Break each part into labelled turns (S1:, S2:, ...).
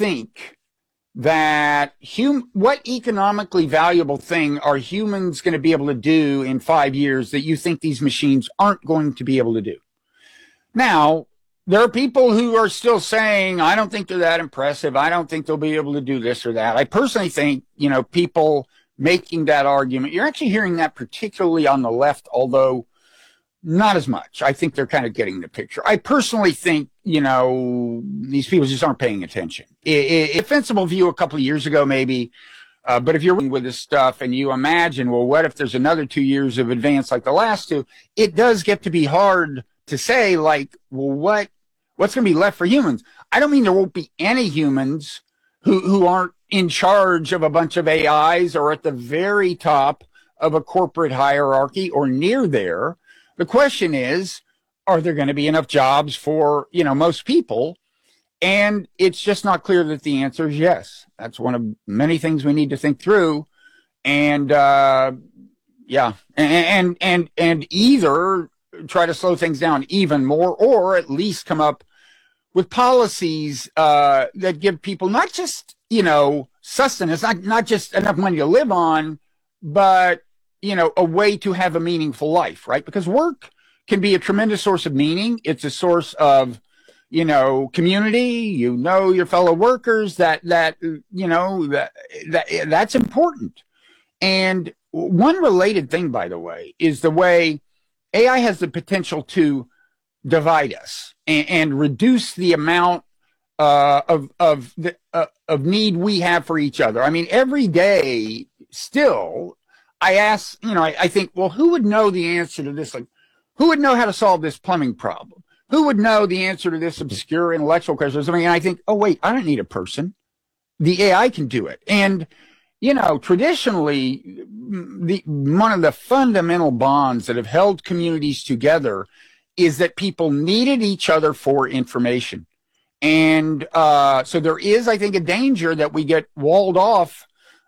S1: think that what economically valuable thing are humans going to be able to do in 5 years that you think these machines aren't going to be able to do? Now, there are people who are still saying, I don't think they're that impressive. I don't think they'll be able to do this or that. I personally think, people making that argument, you're actually hearing that particularly on the left, although not as much. I think they're kind of getting the picture. I personally think, these people just aren't paying attention. Defensible view a couple of years ago, maybe. But if you're with this stuff and you imagine, well, what if there's another 2 years of advance like the last two? It does get to be hard to say, like, well, what's going to be left for humans? I don't mean there won't be any humans who aren't in charge of a bunch of AIs or at the very top of a corporate hierarchy or near there. The question is, are there going to be enough jobs for, most people? And it's just not clear that the answer is yes. That's one of many things we need to think through. And, and either try to slow things down even more, or at least come up with policies that give people not just, sustenance, not just enough money to live on, but, a way to have a meaningful life, right? Because work can be a tremendous source of meaning. It's a source of, community, your fellow workers, that's important. And one related thing, by the way, is the way AI has the potential to divide us and reduce the amount of need we have for each other. I mean, every day still, I ask, I think, well, who would know the answer to this? Like, who would know how to solve this plumbing problem? Who would know the answer to this obscure intellectual question? And I think, oh, wait, I don't need a person. The AI can do it. And, traditionally, one of the fundamental bonds that have held communities together is that people needed each other for information. And so there is, I think, a danger that we get walled off,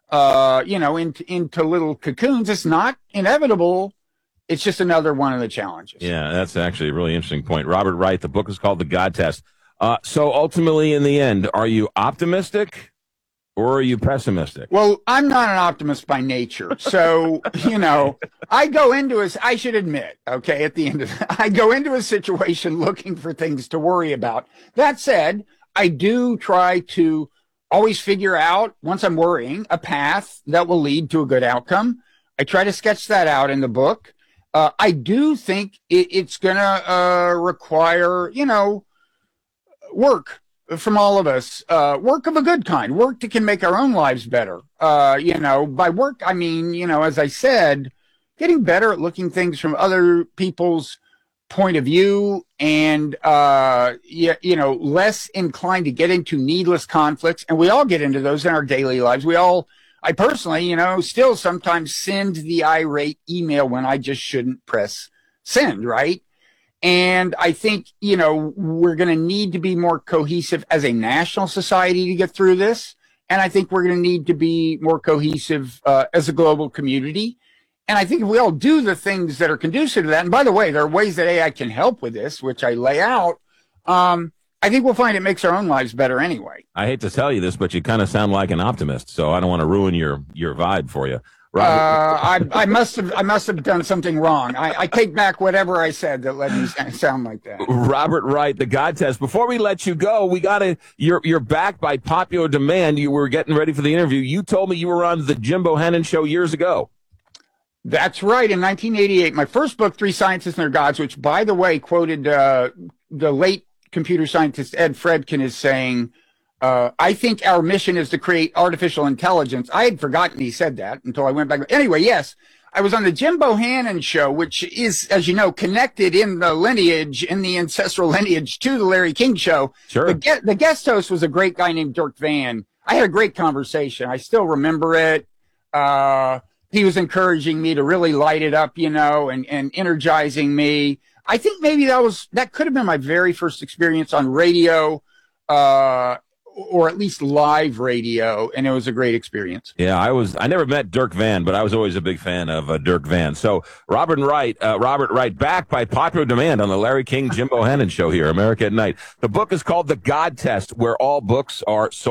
S1: into little cocoons. It's not inevitable. It's just another one of the challenges.
S2: Yeah, that's actually a really interesting point. Robert Wright, the book is called The God Test. So ultimately, in the end, are you optimistic or are you pessimistic?
S1: Well, I'm not an optimist by nature. So, I go into I should admit, okay, at the end of I go into a situation looking for things to worry about. That said, I do try to always figure out, once I'm worrying, a path that will lead to a good outcome. I try to sketch that out in the book. I do think it's going to require, work from all of us, work of a good kind, work that can make our own lives better. By work, I mean, as I said, getting better at looking things from other people's point of view and, less inclined to get into needless conflicts. And we all get into those in our daily lives. I personally, still sometimes send the irate email when I just shouldn't press send, right? And I think, we're going to need to be more cohesive as a national society to get through this. And I think we're going to need to be more cohesive as a global community. And I think if we all do the things that are conducive to that, and by the way, there are ways that AI can help with this, which I lay out, I think we'll find it makes our own lives better anyway.
S2: I hate to tell you this, but you kind of sound like an optimist, so I don't want to ruin your vibe for you.
S1: I must have done something wrong. I take back whatever I said that let me sound like that.
S2: Robert Wright, The God Test. Before we let you go, you're back by popular demand. You were getting ready for the interview. You told me you were on the Jim Bohannon show years ago.
S1: That's right. In 1988, my first book, Three Scientists and Their Gods, which, by the way, quoted the late computer scientist Ed Fredkin as saying, I think our mission is to create artificial intelligence. I had forgotten he said that until I went back. Anyway, yes, I was on the Jim Bohannon show, which is, as you know, connected in the ancestral lineage to the Larry King show.
S2: Sure.
S1: The guest host was a great guy named Dirk Van. I had a great conversation. I still remember it. He was encouraging me to really light it up, and energizing me. I think maybe that could have been my very first experience on radio, or at least live radio, and it was a great experience.
S2: Yeah, I never met Dirk Van, but I was always a big fan of Dirk Van. So Robert Wright, back by popular demand on the Larry King Jim Bohannon show here, America at Night. The book is called The God Test, where all books are sold.